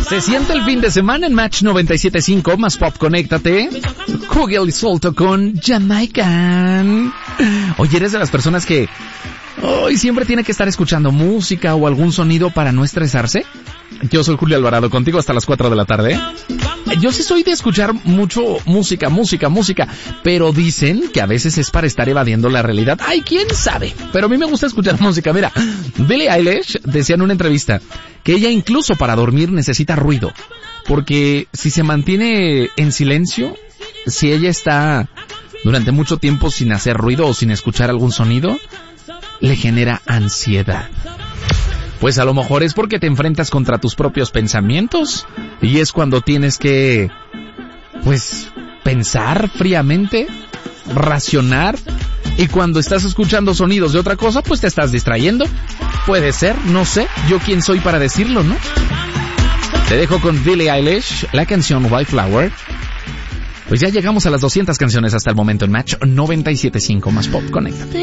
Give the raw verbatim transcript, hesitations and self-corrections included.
Se siente el fin de semana en Match noventa y siete punto cinco, más pop, conéctate. Google y Solto con Jamaican. Oye, ¿eres de las personas que hoy siempre tiene que estar escuchando música o algún sonido para no estresarse? Yo soy Julio Alvarado, contigo hasta las cuatro de la tarde. Yo sí soy de escuchar mucho música, música, música, pero dicen que a veces es para estar evadiendo la realidad. Ay, quién sabe, pero a mí me gusta escuchar música. Mira, Billie Eilish decía en una entrevista que ella incluso para dormir necesita ruido, porque si se mantiene en silencio, si ella está durante mucho tiempo sin hacer ruido o sin escuchar algún sonido, le genera ansiedad. Pues a lo mejor es porque te enfrentas contra tus propios pensamientos y es cuando tienes que, pues, pensar fríamente, racionar, y cuando estás escuchando sonidos de otra cosa, pues te estás distrayendo. Puede ser, no sé, yo quién soy para decirlo, ¿no? Te dejo con Billie Eilish, la canción White Flower. Pues ya llegamos a las doscientas canciones hasta el momento en Match noventa y siete punto cinco, más pop, conéctate.